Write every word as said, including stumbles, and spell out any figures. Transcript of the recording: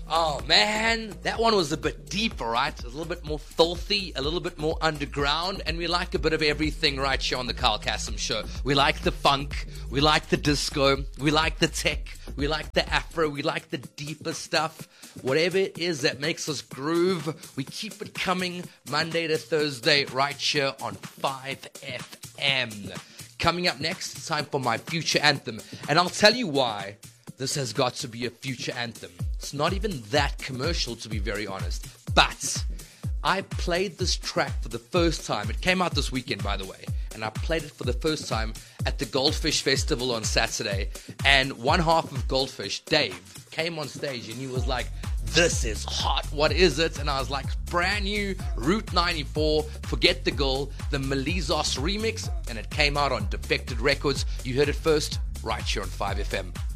Oh man, that one was a bit deeper, right? A little bit more filthy, a little bit more underground, and we like a bit of everything right here on the Kyle Kassem Show. We like the funk, we like the disco, we like the tech, we like the afro, we like the deeper stuff. Whatever it is that makes us groove, we keep it coming Monday to Thursday right here on five F M. Coming up next, it's time for my future anthem, and I'll tell you why this has got to be a future anthem. It's not even that commercial, to be very honest. But I played this track for the first time. It came out this weekend, by the way. And I played it for the first time at the Goldfish Festival on Saturday. And one half of Goldfish, Dave, came on stage and he was like, "This is hot. What is it?" And I was like, brand new Route ninety-four, Forget the Girl, the Melizos remix. And it came out on Defected Records. You heard it first, right here on five F M.